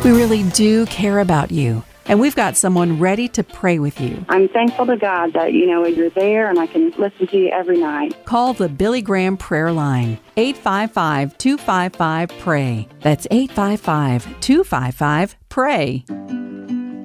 We really do care about you, and we've got someone ready to pray with you. I'm thankful to God that, you're there and I can listen to you every night. Call the Billy Graham Prayer Line, 855-255-PRAY. That's 855-255-PRAY.